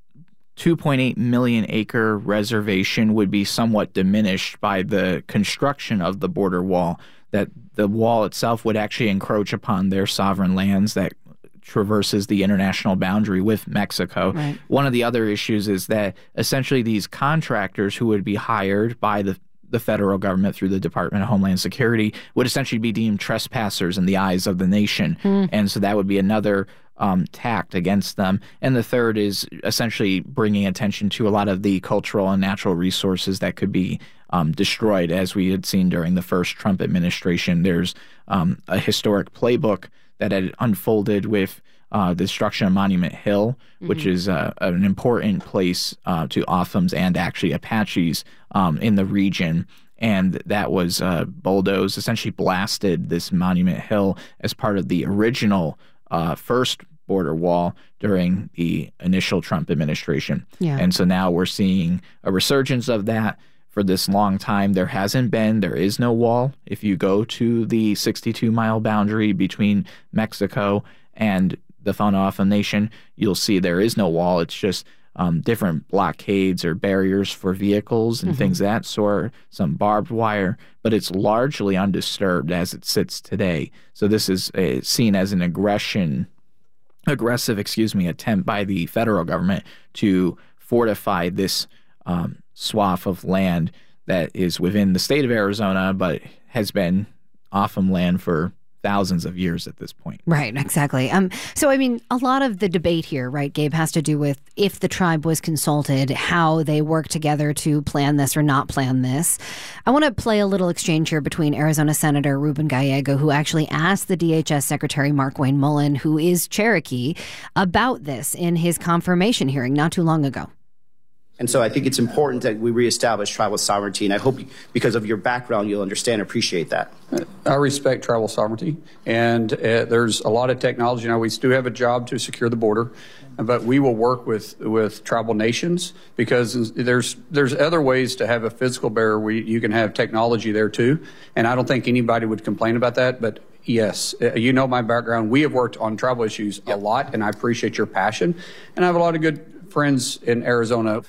Speaker 16: two point eight million acre reservation would be somewhat diminished by the construction of the border wall, that the wall itself would actually encroach upon their sovereign lands that traverses the international boundary with Mexico.
Speaker 12: Right.
Speaker 16: One of the other issues is that essentially these contractors who would be hired by the the federal government through the Department of Homeland Security would essentially be deemed trespassers in the eyes of the nation.
Speaker 12: Hmm.
Speaker 16: And so that would be another um, tact against them. And the third is essentially bringing attention to a lot of the cultural and natural resources that could be um, destroyed, as we had seen during the first Trump administration. There's um, a historic playbook that had unfolded with Uh, the destruction of Monument Hill, which
Speaker 12: Mhm.
Speaker 16: is uh, an important place uh, to O'odhams and actually Apaches um, in the region. And that was uh, bulldozed, essentially blasted this Monument Hill as part of the original uh, first border wall during the initial Trump administration.
Speaker 12: Yeah.
Speaker 16: And so now we're seeing a resurgence of that. For this long time, there hasn't been, there is no wall. If you go to the sixty-two mile boundary between Mexico and the Tohono O'odham Nation, you'll see there is no wall. It's just um, different blockades or barriers for vehicles and
Speaker 12: Mhm.
Speaker 16: things of that sort, some barbed wire, but it's largely undisturbed as it sits today. So this is uh, seen as an aggression, aggressive, excuse me, attempt by the federal government to fortify this um, swath of land that is within the state of Arizona, but has been O'odham land for thousands of years at this point.
Speaker 12: Right, exactly. Um, so, I mean, a lot of the debate here, right, Gabe, has to do with if the tribe was consulted, how they work together to plan this or not plan this. I want to play a little exchange here between Arizona Senator Ruben Gallego, who actually asked the D H S Secretary Markwayne Mullin, who is Cherokee, about this in his confirmation hearing not too long ago.
Speaker 17: And so I think it's important that we reestablish tribal sovereignty. And I hope because of your background, you'll understand and appreciate that.
Speaker 18: I respect tribal sovereignty. And uh, there's a lot of technology. Now, we do have a job to secure the border, but we will work with, with tribal nations because there's there's other ways to have a physical barrier where you can have technology there, too. And I don't think anybody would complain about that. But yes, you know my background. We have worked on tribal issues a lot, and I appreciate your passion. And I have a lot of good friends in Arizona.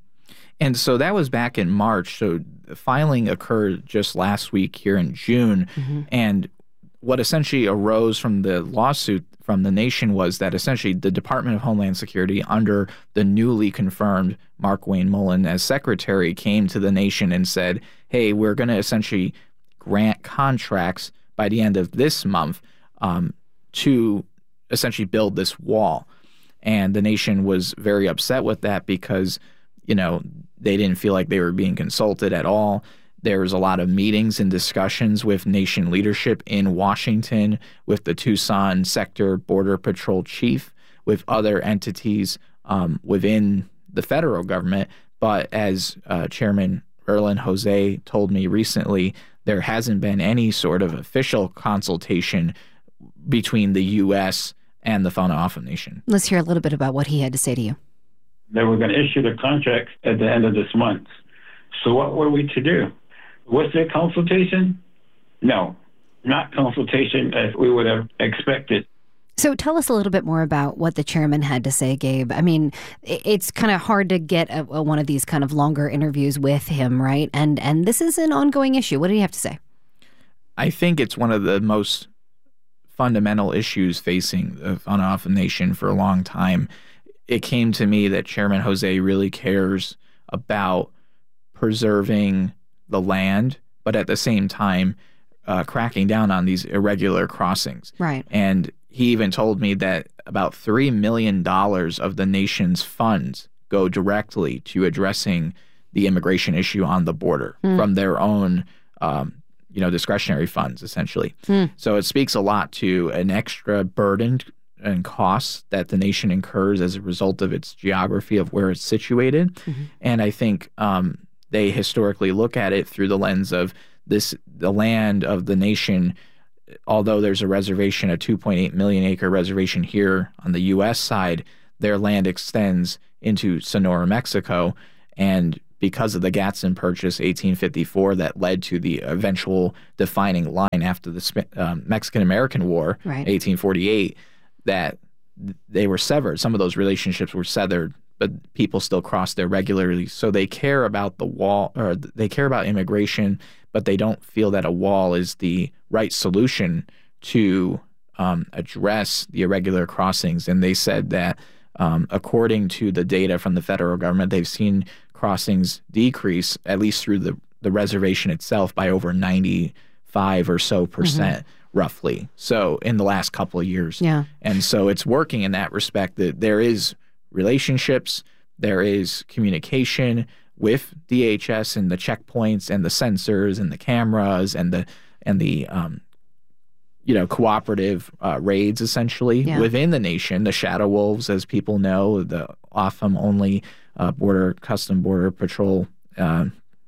Speaker 16: And so that was back in March. So the filing occurred just last week here in June.
Speaker 12: Mm-hmm.
Speaker 16: And what essentially arose from the lawsuit from the nation was that essentially the Department of Homeland Security, under the newly confirmed Markwayne Mullin as secretary, came to the nation and said, hey, we're going to essentially grant contracts by the end of this month um, to essentially build this wall. And the nation was very upset with that because, you know, they didn't feel like they were being consulted at all. There was a lot of meetings and discussions with nation leadership in Washington, with the Tucson Sector Border Patrol Chief, with other entities um, within the federal government. But as uh, Chairman Erlen Jose told me recently, there hasn't been any sort of official consultation between the U S and the Fauna Awesome Nation.
Speaker 12: Let's hear a little bit about what he had to say to you.
Speaker 5: They were going to issue the contracts at the end of this month. So what were we to do? Was there consultation? No, not consultation as we would have expected.
Speaker 12: So tell us a little bit more about what the chairman had to say, Gabe. I mean, it's kind of hard to get a, a, one of these kind of longer interviews with him, right? And and this is an ongoing issue. What did he have to say?
Speaker 16: I think it's one of the most fundamental issues facing the Fauna Awesome Nation for a long time. It came to me that Chairman Jose really cares about preserving the land, but at the same time, uh, cracking down on these irregular crossings.
Speaker 12: Right.
Speaker 16: And he even told me that about three million dollars of the nation's funds go directly to addressing the immigration issue on the border mm. from their own, um, you know, discretionary funds, essentially. Mm. So it speaks a lot to an extra burden and costs that the nation incurs as a result of its geography of where it's situated. Mm-hmm. And I think um, they historically look at it through the lens of this, the land of the nation. Although there's a reservation, a two point eight million acre reservation here on the U S side, their land extends into Sonora, Mexico. And because of the Gadsden Purchase, eighteen fifty-four, that led to the eventual defining line after the um, Mexican-American War, right. eighteen forty-eight, that they were severed. Some of those relationships were severed, but people still cross there regularly. So they care about the wall, or they care about immigration, but they don't feel that a wall is the right solution to um, address the irregular crossings. And they said that um, according to the data from the federal government, they've seen crossings decrease, at least through the, the reservation itself, by over ninety-five or so percent, mm-hmm. roughly. So in the last couple of years.
Speaker 12: Yeah.
Speaker 16: And so it's working in that respect, that there is relationships, there is communication with D H S and the checkpoints and the sensors and the cameras and the and the um, you know cooperative uh, raids essentially yeah. within the nation. The Shadow Wolves, as people know, the O F A M only uh, border custom border patrol uh,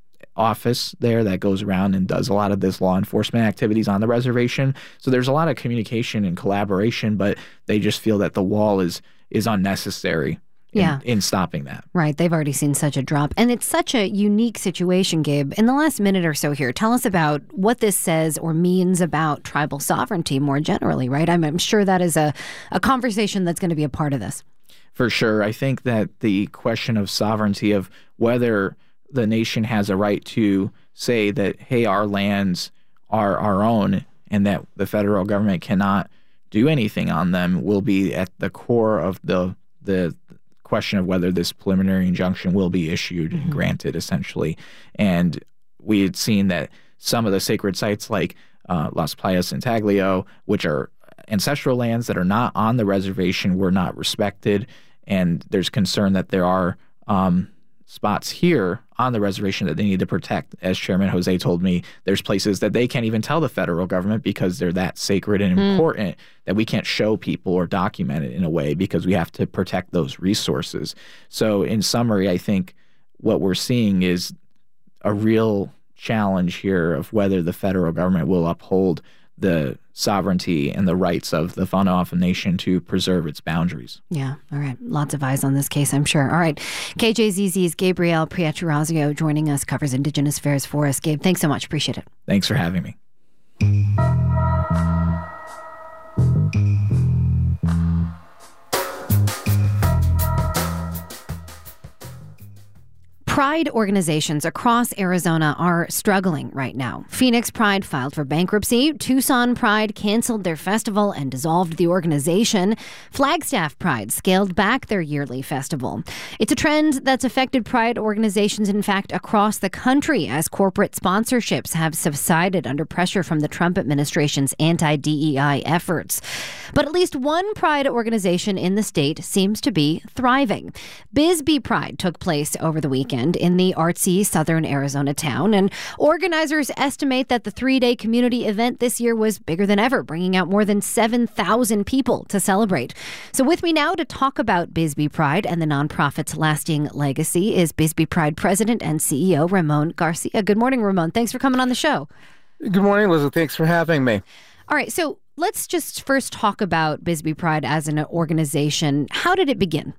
Speaker 16: office there that goes around and does a lot of this law enforcement activities on the reservation. So there's a lot of communication and collaboration, but they just feel that the wall is is unnecessary. In,
Speaker 12: yeah.
Speaker 16: in stopping that.
Speaker 12: Right. They've already seen such a drop. And it's such a unique situation, Gabe. In the last minute or so here, tell us about what this says or means about tribal sovereignty more generally, right? I'm, I'm sure that is a, a conversation that's going to be a part of this.
Speaker 16: For sure. I think that the question of sovereignty, of whether the nation has a right to say that, hey, our lands are our own and that the federal government cannot do anything on them, will be at the core of the the question of whether this preliminary injunction will be issued mm-hmm. and granted, essentially. And we had seen that some of the sacred sites like uh, Las Playas and Taglio, which are ancestral lands that are not on the reservation, were not respected. And there's concern that there are um, spots here on the reservation that they need to protect. As Chairman Jose told me, there's places that they can't even tell the federal government because they're that sacred and mm. important that we can't show people or document it in a way because we have to protect those resources. So in summary, I think what we're seeing is a real challenge here of whether the federal government will uphold the sovereignty and the rights of the Fauna Awesome Nation to preserve its boundaries.
Speaker 12: Yeah. All right. Lots of eyes on this case, I'm sure. All right. K J Z Z's Gabriel Prieturazio joining us, covers Indigenous affairs for us. Gabe, thanks so much. Appreciate it.
Speaker 16: Thanks for having me.
Speaker 12: Pride organizations across Arizona are struggling right now. Phoenix Pride filed for bankruptcy. Tucson Pride canceled their festival and dissolved the organization. Flagstaff Pride scaled back their yearly festival. It's a trend that's affected pride organizations, in fact, across the country as corporate sponsorships have subsided under pressure from the Trump administration's anti-D E I efforts. But at least one pride organization in the state seems to be thriving. Bisbee Pride took place over the weekend in the artsy southern Arizona town, and organizers estimate that the three-day community event this year was bigger than ever, bringing out more than seven thousand people to celebrate. So with me now to talk about Bisbee Pride and the nonprofit's lasting legacy is Bisbee Pride President and C E O Ramon Garcia. Good morning, Ramon. Thanks for coming on the show.
Speaker 1: Good morning, Elizabeth. Thanks for having me.
Speaker 12: All right, so let's just first talk about Bisbee Pride as an organization. How did it begin?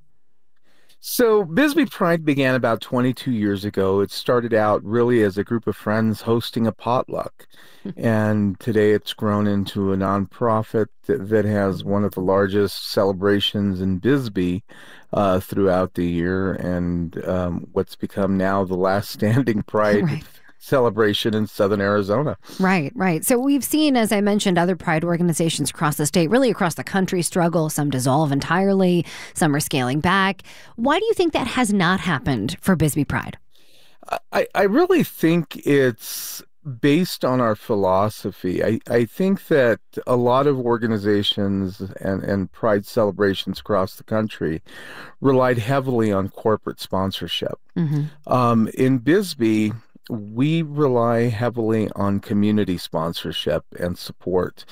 Speaker 1: So Bisbee Pride began about twenty-two years ago. It started out really as a group of friends hosting a potluck. And today it's grown into a nonprofit that, that has one of the largest celebrations in Bisbee uh, throughout the year, and um, what's become now the last standing Pride right. celebration in Southern Arizona.
Speaker 12: Right, right. So we've seen, as I mentioned, other Pride organizations across the state, really across the country, struggle. Some dissolve entirely. Some are scaling back. Why do you think that has not happened for Bisbee Pride?
Speaker 1: I, I really think it's based on our philosophy. I, I think that a lot of organizations and, and Pride celebrations across the country relied heavily on corporate sponsorship. Mm-hmm. Um, in Bisbee, we rely heavily on community sponsorship and support.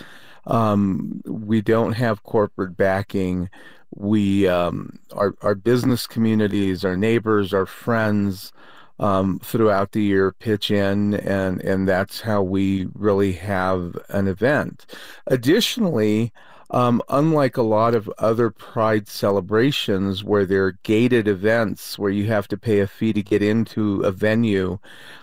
Speaker 1: Um, we don't have corporate backing. We, um, our, our business communities, our neighbors, our friends, um, throughout the year pitch in, and, and that's how we really have an event. Additionally, Um, unlike a lot of other Pride celebrations where they're gated events where you have to pay a fee to get into a venue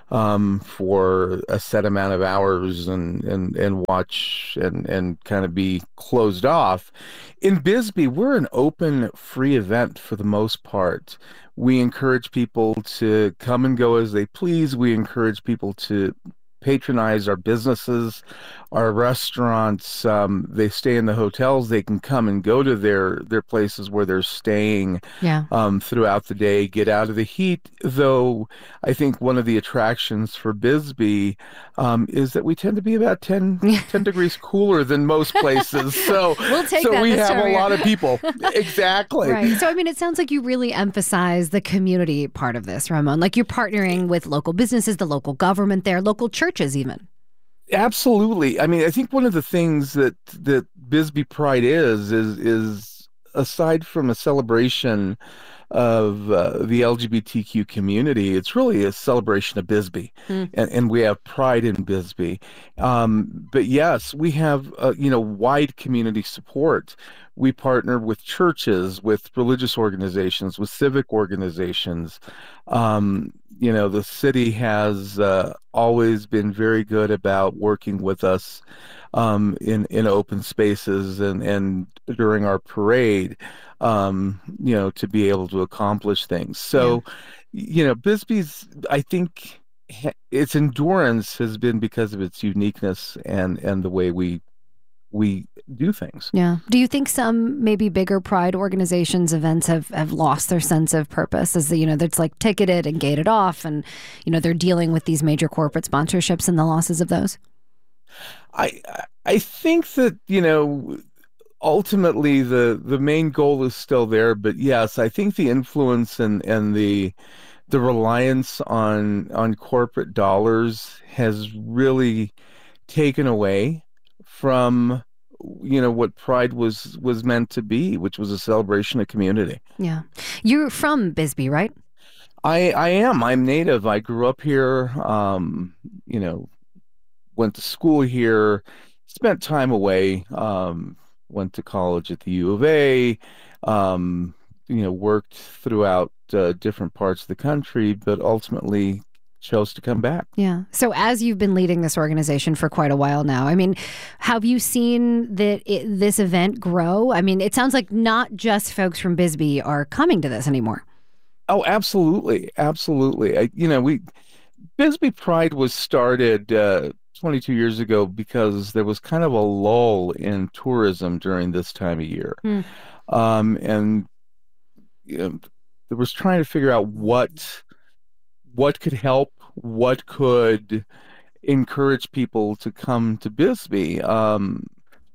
Speaker 1: um, for a set amount of hours and, and, and watch and, and kind of be closed off, in Bisbee, we're an open, free event for the most part. We encourage people to come and go as they please. We encourage people to patronize our businesses, our restaurants. Um, they stay in the hotels. They can come and go to their, their places where they're staying
Speaker 12: yeah.
Speaker 1: um, throughout the day, get out of the heat. Though I think one of the attractions for Bisbee um, is that we tend to be about ten, ten degrees cooler than most places. So,
Speaker 12: we'll take
Speaker 1: so
Speaker 12: that
Speaker 1: we
Speaker 12: this
Speaker 1: have
Speaker 12: time
Speaker 1: a
Speaker 12: of
Speaker 1: lot
Speaker 12: year.
Speaker 1: of people. Exactly.
Speaker 12: Right. So, I mean, it sounds like you really emphasize the community part of this, Ramon. Like you're partnering with local businesses, the local government there, local churches even.
Speaker 1: Absolutely. I mean, I think one of the things that that Bisbee Pride is is is aside from a celebration of uh, the L G B T Q community, it's really a celebration of Bisbee, mm. and, and we have pride in Bisbee. Um, but yes, we have uh, you know wide community support. We partner with churches, with religious organizations, with civic organizations. Um, you know, the city has uh, always been very good about working with us um, in in open spaces and and during our parade. Um, you know, to be able to accomplish things. So, yeah. you know, Bisbee's, I think its endurance has been because of its uniqueness and, and the way we we do things.
Speaker 12: Yeah. Do you think some maybe bigger Pride organizations events have, have lost their sense of purpose as the, you know, that's like ticketed and gated off and, you know, they're dealing with these major corporate sponsorships and the losses of those?
Speaker 1: I, I think that, you know, ultimately the the main goal is still there, but yes, I think the influence and and the the reliance on on corporate dollars has really taken away from you know what Pride was was meant to be, which was a celebration of community.
Speaker 12: Yeah. You're from Bisbee, right?
Speaker 1: I I am. I'm native. I grew up here, um, you know, went to school here, spent time away, um went to college at the U of A, um, you know, worked throughout uh, different parts of the country, but ultimately chose to come back.
Speaker 12: Yeah. So as you've been leading this organization for quite a while now, I mean, have you seen that it, this event grow? I mean, it sounds like not just folks from Bisbee are coming to this anymore.
Speaker 1: Oh, absolutely. Absolutely. I, you know, we, Bisbee Pride was started uh, twenty-two years ago because there was kind of a lull in tourism during this time of year. Mm. Um, and you know, there was trying to figure out what what could help, what could encourage people to come to Bisbee. Um,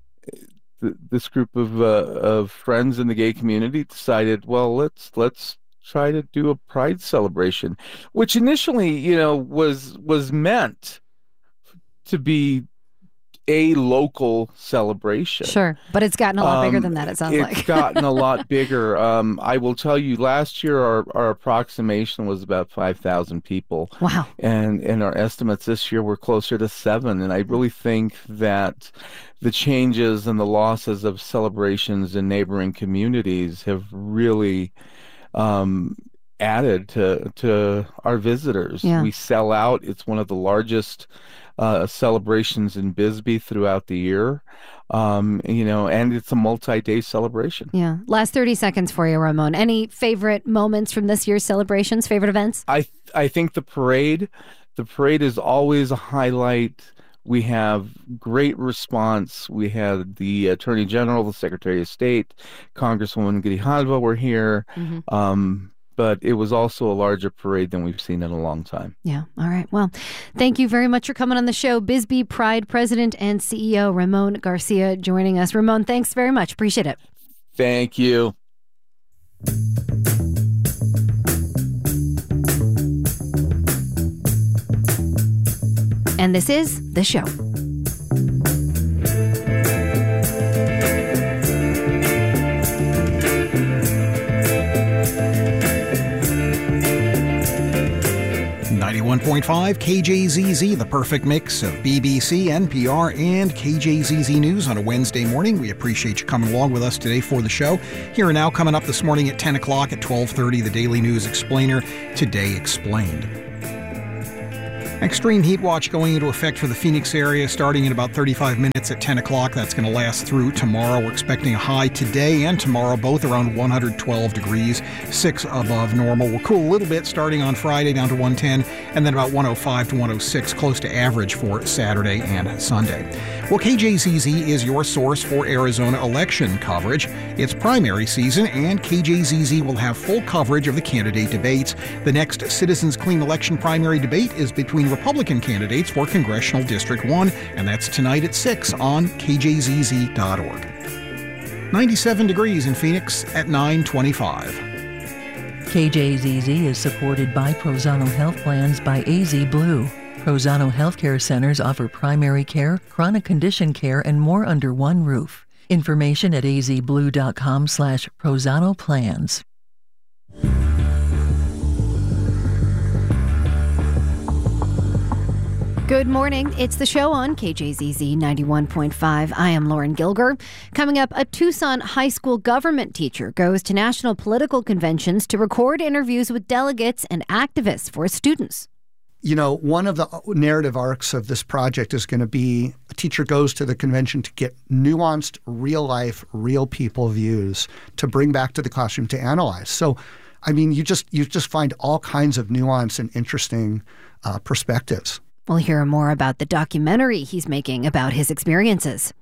Speaker 1: th- this group of uh, of friends in the gay community decided, well, let's let's try to do a Pride celebration, which initially, you know, was was meant to be a local celebration.
Speaker 12: Sure, but it's gotten a lot bigger
Speaker 1: Um,
Speaker 12: than that, it sounds
Speaker 1: it's
Speaker 12: like.
Speaker 1: It's gotten a lot bigger. Um, I will tell you, last year our, our approximation was about five thousand people.
Speaker 12: Wow.
Speaker 1: And, and our estimates this year were closer to seven. And I really think that the changes and the losses of celebrations in neighboring communities have really um, added to, to our visitors.
Speaker 12: Yeah.
Speaker 1: We sell out. It's one of the largest uh, celebrations in Bisbee throughout the year. Um, you know, and it's a multi-day celebration.
Speaker 12: Yeah. Last thirty seconds for you, Ramon. Any favorite moments from this year's celebrations, favorite events?
Speaker 1: I I think the parade, the parade is always a highlight. We have great response. We had the Attorney General, the Secretary of State, Congresswoman Grijalva were here.
Speaker 12: Mm-hmm.
Speaker 1: Um, but it was also a larger parade than we've seen in a long time.
Speaker 12: Yeah. All right. Well, thank you very much for coming on the show. Bisbee Pride President and C E O Ramon Garcia joining us. Ramon, thanks very much. Appreciate it.
Speaker 1: Thank you.
Speaker 12: And this is The Show.
Speaker 11: ninety-one point five K J Z Z, the perfect mix of B B C, N P R, and K J Z Z News on a Wednesday morning. We appreciate you coming along with us today for the show. Here and now, coming up this morning at ten o'clock, at twelve thirty, the Daily News Explainer, Today Explained. Extreme heat watch going into effect for the Phoenix area starting in about thirty-five minutes at ten o'clock. That's going to last through tomorrow. We're expecting a high today and tomorrow, both around one hundred twelve degrees, six above normal. We'll cool a little bit starting on Friday down to one ten, and then about one oh five to one oh six, close to average for Saturday and Sunday. Well, K J Z Z is your source for Arizona election coverage. It's primary season, and K J Z Z will have full coverage of the candidate debates. The next Citizens Clean Election primary debate is between Republican candidates for Congressional District one, and that's tonight at six on K J Z Z dot org. ninety-seven degrees in Phoenix at nine twenty-five.
Speaker 2: K J Z Z is supported by Prozano Health Plans by A Z Blue. Prozano Healthcare Centers offer primary care, chronic condition care, and more under one roof. Information at azblue.com slash Prozano Plans.
Speaker 12: Good morning. It's the show on K J Z Z ninety-one point five. I am Lauren Gilger. Coming up, a Tucson high school government teacher goes to national political conventions to record interviews with delegates and activists for students.
Speaker 23: You know, one of the narrative arcs of this project is going to be a teacher goes to the convention to get nuanced, real-life, real people views to bring back to the classroom to analyze. So, I mean, you just you just find all kinds of nuance and interesting uh, perspectives.
Speaker 12: We'll hear more about the documentary he's making about his experiences.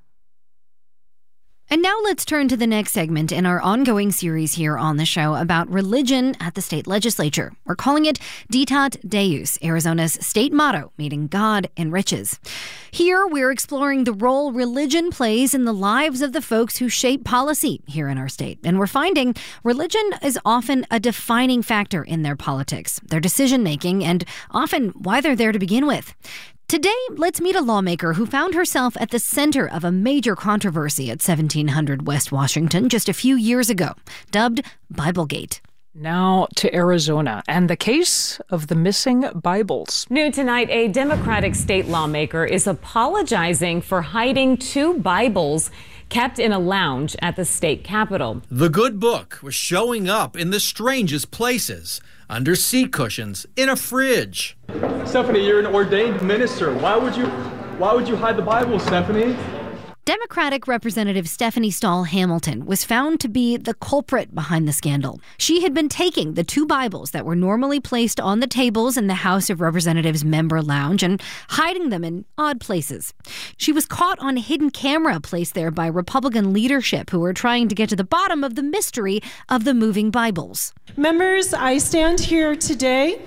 Speaker 12: And now let's turn to the next segment in our ongoing series here on the show about religion at the state legislature. We're calling it Ditat Deus, Arizona's state motto, meaning God enriches. Here, we're exploring the role religion plays in the lives of the folks who shape policy here in our state. And we're finding religion is often a defining factor in their politics, their decision-making, and often why they're there to begin with. Today, let's meet a lawmaker who found herself at the center of a major controversy at seventeen hundred West Washington just a few years ago, dubbed Biblegate.
Speaker 4: Now to Arizona and the case of the missing Bibles.
Speaker 8: New tonight, a Democratic state lawmaker is apologizing for hiding two Bibles kept in a lounge at the state capitol.
Speaker 19: The good book was showing up in the strangest places, under seat cushions, in a fridge.
Speaker 20: Stephanie, you're an ordained minister. Why would you, why would you hide the Bible, Stephanie?
Speaker 12: Democratic Representative Stephanie Stahl Hamilton was found to be the culprit behind the scandal. She had been taking the two Bibles that were normally placed on the tables in the House of Representatives member lounge and hiding them in odd places. She was caught on hidden camera placed there by Republican leadership who were trying to get to the bottom of the mystery of the moving Bibles.
Speaker 21: Members, I stand here today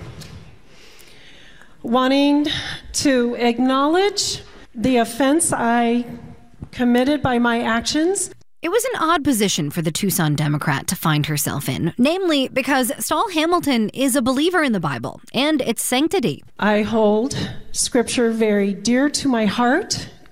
Speaker 21: wanting to acknowledge the offense I committed by my actions.
Speaker 12: It was an odd position for the Tucson Democrat to find herself in, namely because Stahl Hamilton is a believer in the Bible and its sanctity.
Speaker 21: I hold Scripture very dear to my heart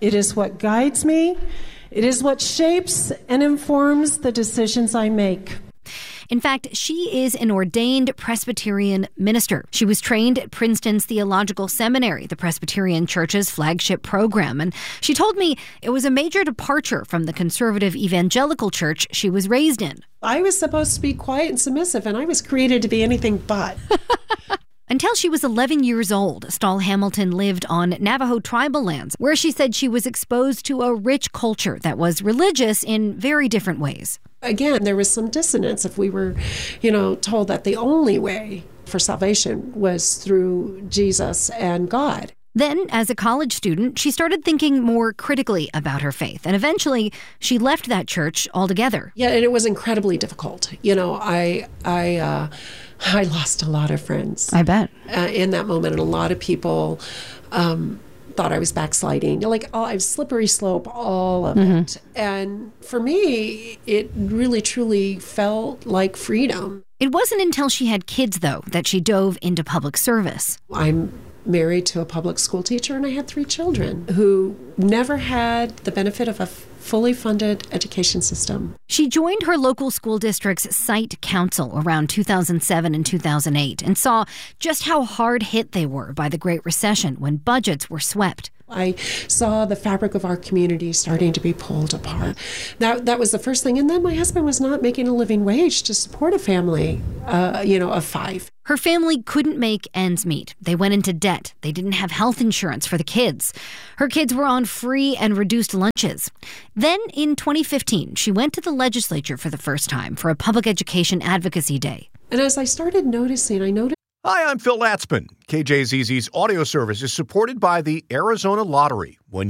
Speaker 21: It is what guides me. It is what shapes and informs the decisions I make.
Speaker 12: In fact, she is an ordained Presbyterian minister. She was trained at Princeton's Theological Seminary, the Presbyterian Church's flagship program. And she told me it was a major departure from the conservative evangelical church she was raised in.
Speaker 21: I was supposed to be quiet and submissive, and I was created to be anything but.
Speaker 12: Until she was eleven years old, Stall Hamilton lived on Navajo tribal lands, where she said she was exposed to a rich culture that was religious in very different ways.
Speaker 21: Again, there was some dissonance if we were, you know, told that the only way for salvation was through Jesus and God.
Speaker 12: Then, as a college student, she started thinking more critically about her faith, and eventually she left that church altogether.
Speaker 21: Yeah, and it was incredibly difficult. You know, I I uh, I lost a lot of friends.
Speaker 12: I bet.
Speaker 21: Uh, in that moment, and a lot of people um, thought I was backsliding. Like, oh, I was slippery slope, all of
Speaker 12: Mm-hmm.
Speaker 21: it. And for me, it really, truly felt like freedom.
Speaker 12: It wasn't until she had kids, though, that she dove into public service.
Speaker 21: I'm married to a public school teacher, and I had three children who never had the benefit of a fully funded education system.
Speaker 12: She joined her local school district's site council around two thousand seven and two thousand eight and saw just how hard hit they were by the Great Recession when budgets were swept.
Speaker 21: I saw the fabric of our community starting to be pulled apart. That that was the first thing. And then my husband was not making a living wage to support a family, uh, you know, of five.
Speaker 12: Her family couldn't make ends meet. They went into debt. They didn't have health insurance for the kids. Her kids were on free and reduced lunches. Then in twenty fifteen, she went to the legislature for the first time for a public education advocacy day.
Speaker 21: And as I started noticing, I noticed.
Speaker 3: Hi, I'm Phil Latzman. K J Z Z's audio service is supported by the Arizona Lottery. When